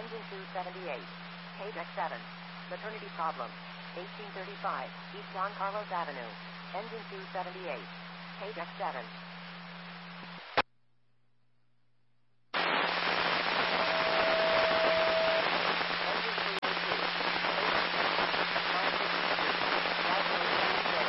Engine 278. Page X7. Maternity problem. 1835, East Don Carlos Avenue. Engine 278. Page X7.